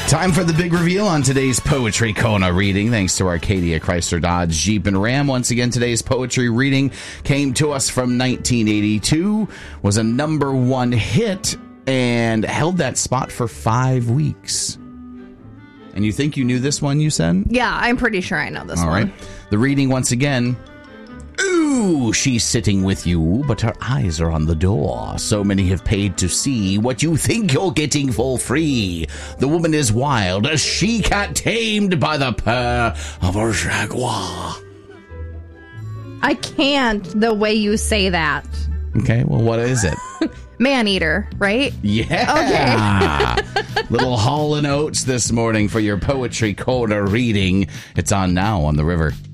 Time for the big reveal on today's Poetry Kona reading. Thanks to Arcadia, Chrysler, Dodge, Jeep, and Ram. Once again, today's poetry reading came to us from 1982, was a #1 hit, and held that spot for 5 weeks. And you think you knew this one, you said? Yeah, I'm pretty sure I know this one. All right. The reading once again. Ooh, she's sitting with you, but her eyes are on the door. So many have paid to see what you think you're getting for free. The woman is wild, a she-cat tamed by the purr of a jaguar. I can't the way you say that. Okay, well, what is it? Man-eater, right? Yeah. Okay. Little Hall & Oates this morning for your Poetry Kona reading. It's on now on the river.